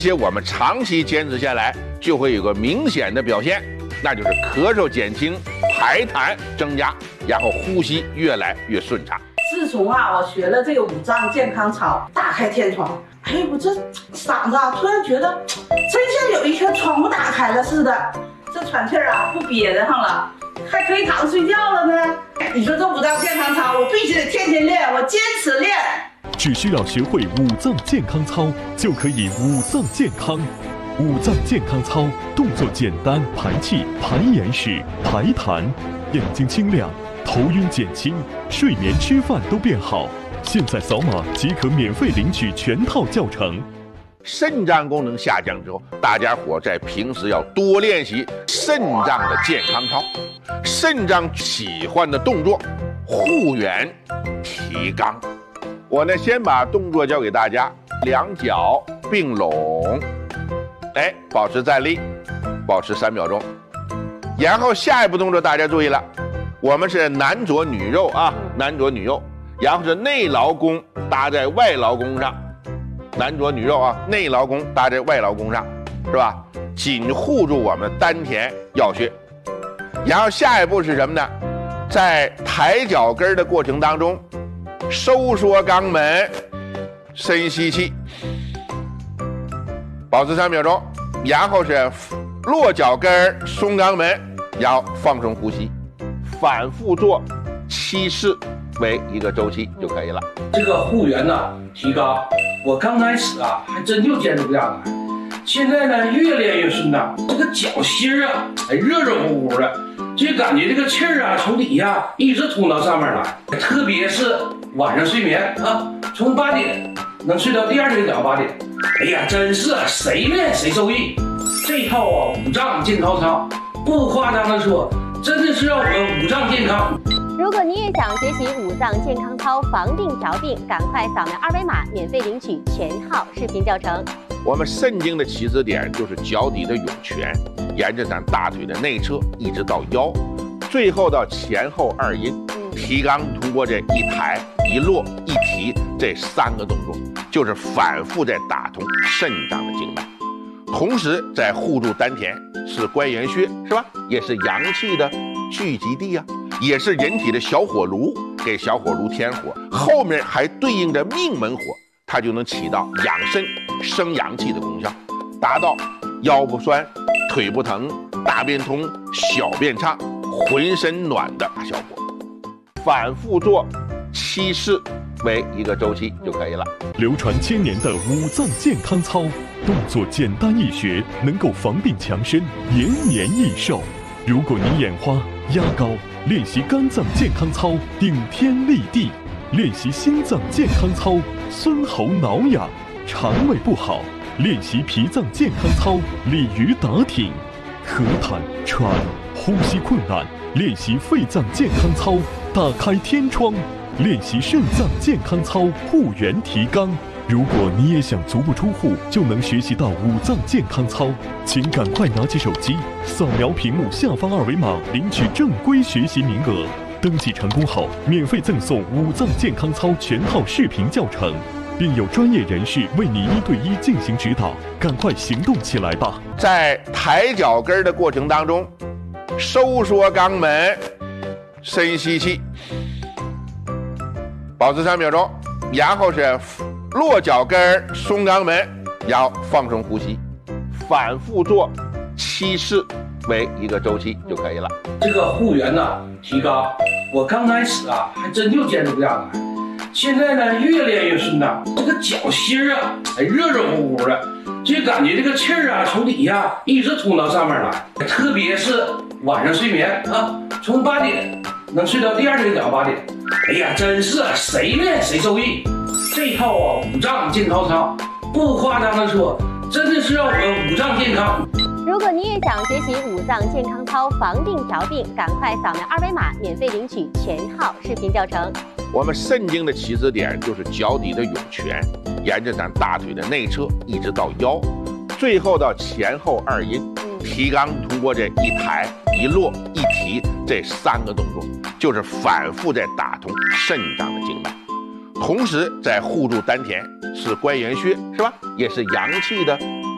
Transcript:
且我们长期坚持下来，就会有个明显的表现，那就是咳嗽减轻，排痰增加，然后呼吸越来越顺畅。 自从我学了这个五脏健康操，打开天窗，哎，我这嗓子突然觉得真像有一圈窗户打开了似的，这喘气不憋得上了，还可以躺着睡觉了呢。你说这五脏健康操，我必须得天天练，我坚持练。 只需要学会五脏健康操，就可以五脏健康。五脏健康操动作简单，排气、排眼屎、排痰，眼睛清亮，头晕减轻，睡眠吃饭都变好。现在扫码即可免费领取全套教程。 肾脏功能下降之后，大家伙在平时要多练习肾脏的健康操。肾脏喜欢的动作，护圆、提肛。我呢，先把动作教给大家，两脚并拢，哎，保持站立，保持3秒钟。然后下一步动作大家注意了，我们是男左女右啊，男左女右，然后是内劳宫搭在外劳宫上，男左女右啊，内劳宫搭在外劳宫上，是吧？紧护住我们丹田要穴。然后下一步是什么呢？在抬脚跟的过程当中，收缩肛门，深吸气，保持3秒钟，然后是落脚跟，松肛门，然后放松呼吸，反复做7次为一个周期就可以了。 这个护圆呢，提肛，我刚开始还真就坚持不下来，现在呢越练越顺畅，这个脚心热热乎乎的，就感觉这个气从底下一直通到上面来，特别是晚上睡眠从8点能睡到第2天早上8点，哎呀，真是谁练谁受益。这套五脏健康操，不夸张的说，真的是让我们五脏健康。 如果你也想学习五脏健康操，防病着病，赶快扫描2维码，免费领取全套视频教程。 我们肾经的起始点就是脚底的涌泉，沿着咱大腿的内侧一直到腰，最后到前后2阴。提肛通过这一抬一落一提这3个动作，就是反复在打通肾脏的经脉，同时在护住丹田，是关元穴，是吧？也是阳气的聚集地啊，也是人体的小火炉，给小火炉添火，后面还对应着命门火，它就能起到养肾生阳气的功效，达到腰不酸、腿不疼、大便通、小便畅、浑身暖的效果。反复做7次为一个周期就可以了。 流传1000年的五脏健康操，动作简单易学，能够防病强身，延年益寿。如果你眼花、压高，练习肝脏健康操，顶天立地；练习心脏健康操，酸喉挠痒；肠胃不好，练习脾脏健康操，鲤鱼打挺；咳痰、喘、呼吸困难，练习肺脏健康操，打开天窗；练习肾脏健康操，护圆提肛。如果你也想足不出户就能学习到五脏健康操，请赶快拿起手机，扫描屏幕下方2维码，领取正规学习名额。登记成功后，免费赠送五脏健康操全套视频教程，并有专业人士为你1对1进行指导。赶快行动起来吧！ 在抬脚跟的过程当中，收缩肛门，深吸气，保持3秒钟，然后是落脚跟，松肛门，然后放松呼吸，反复做7次为一个周期就可以了。 这个护圆呢，提肛，我刚开始还真就坚持不下来，现在呢越练越顺畅，这个脚心热热乎乎的，就感觉这个气从底下一直通到上面来，特别是晚上睡眠从8点能睡到第2天早上8点，哎呀，真是谁练谁受益。这套五脏健康操，不夸张的说，真的是让我们五脏健康。 如果你也想学习五脏健康操，防病着病，赶快扫描2维码，免费领取全套视频教程。 我们肾经的起始点就是脚底的涌泉，沿着咱大腿的内侧一直到腰，最后到前后2阴。提肛通过这一抬一落一提这3个动作，就是反复在打通肾脏的经脉，同时在护住丹田，是关元穴，是吧？也是阳气的